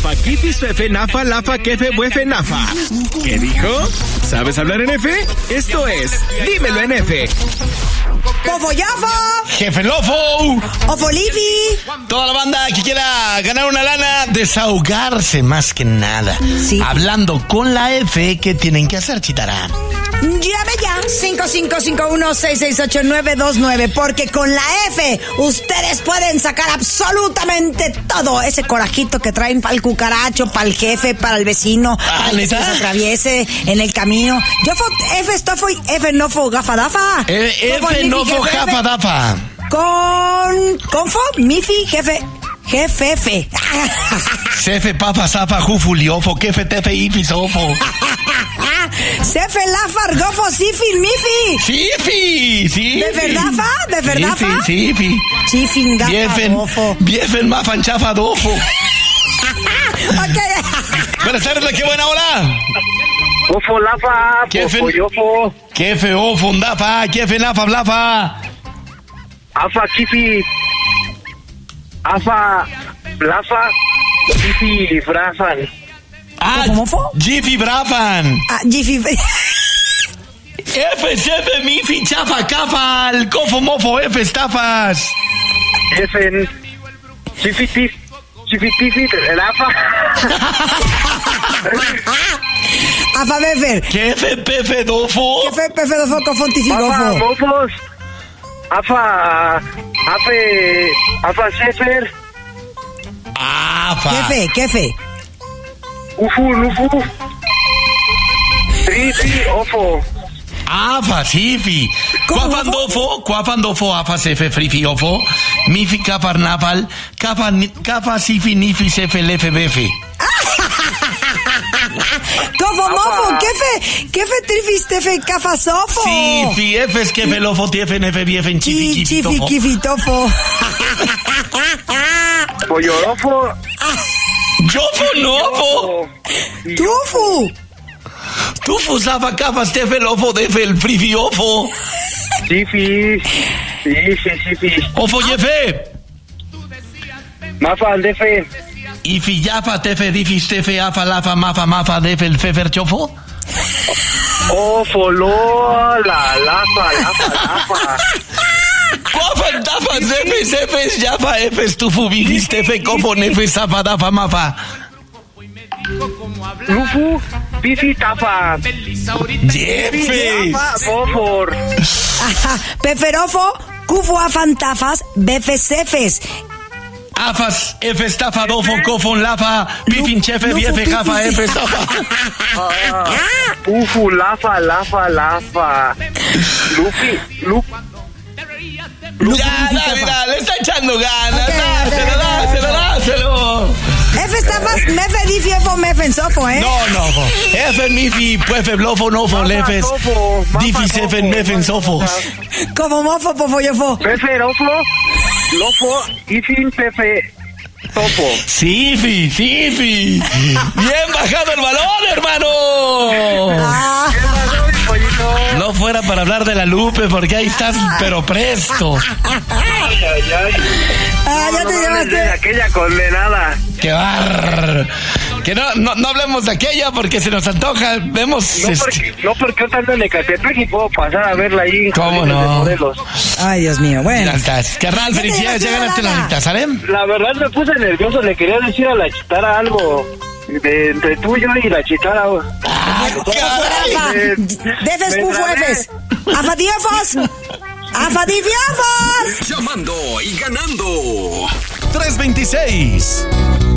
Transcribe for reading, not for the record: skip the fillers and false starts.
Afa, Kifis, Fefe, Nafa, Lafa, Kefe, Buefe, Nafa. ¿Qué dijo? ¿Sabes hablar en F? Esto es Dímelo en F. ¡Pofo Yafo! ¡Jefe Lofo! ¡Ofolifi! Toda la banda que quiera ganar una lana, desahogarse más que nada. Sí. Hablando con la F, ¿qué tienen que hacer, Chitara? Llame ya, 5551-668-929, porque con la F ustedes pueden sacar absolutamente todo. Ese corajito que traen para el cucaracho, para el jefe, para el vecino, para el que se les atraviese en el camino. Yo F estofo y F no fo gafadafa. F no fo gafadafa. Con fo, mifi, jefe. Jefe. Sefe, pafa, zafa, jufuliofo, kefe, tefe, ifisofo. Sefe, lafar, gofo, sifin, mifi. Sifi. ¿De verdad, fa? ¿De verdad, fa? Sifi. Sifin, gafa, gofo. Biefen, mafan, chafa, dofo. Ok. Buenas tardes, qué buena hora. Ofo, lafa, pofo, yofo. Kefe, ofo, ndafa, kefe, nafa, blafa. Afa, kifi. Afa, blafa, kifi, brafan. ¿Cómo fue? Jiffy brafan. Jiffy. F, Sefe, mifi, chafa, cafa, el cofo, mofo, F, estafas. Efen, chifitif, rafa. Afa, befer. Kefe, pefe, dofo. Kefe, pefe, dofo, cofontificofo. Afa, mofos. Afa, sefer. Afa. Kefe. Ufu, nufu. Trifi, ofo. Afa, sifi. Cuafandofo, afa, sefe, frifi, ofo. Mifi, cafar, nafal. Cafa, sifi, nifi, sefe, lefe, befe. Cofo, mofo, kefe, trifis, tefe, cafasofo. Sifi, efes, kefe, lofo, tiefe, nefe, biefen, chifi, kifitofo. Polyorofo. Yofo, nofo. Tufu, zafa, cafas, tefe, lofo, defe, el frifiofo. Sifi. Ofo, yefe. Mafa, defe. Ifi, yafa, tefe, difis, tefe, afa, lafa, mafa, defe, el fefer, chofo. Ofo, lola, lafa. Cuafan, tafas, efes, yafa, efes, tufu, vigis, tefe, cofo, nefe, zafa, dafa, mafa. Lufu, pifi, tafa. Jefes. Fofor. Peferofo, cufo, afantafas, befesefes. Afas, efes, tafa, dofo, cofon, lafa, pifin, chefe, biefe, jafa, efes, tafa. Ufu, lafa. Lufi. Ya, dale, le está echando ganas. Dáselo. F estafas, mefe, difiefo, mefen, sofo, ¿eh? No. Efen, mifi, puefe, blofo, nofo, lefes. Difis, efen, mefen, sofos. Como mofo, pofo, yofo. Pefe, lofo, ifin, pefe, topo. Sifi. Bien bajado el balón, hermano. No fuera para hablar de la Lupe, porque ahí estás, pero presto. Ay. Ya te llevaste. De aquella condenada. ¡Qué bar! Que no hablemos de aquella porque se nos antoja. Vemos. No porque yo ando en Ecatepec y puedo pasar a verla ahí. ¿Cómo no? Ay, Dios mío, bueno. Ya estás. Carnal, felicidades, ya ganaste la mitad, ¿sale? La verdad me puse nervioso, le quería decir a la Chitara algo. Entre tú y yo y la Chitara. Defes, pufo, efes. Afadiefos. Llamando y ganando. 326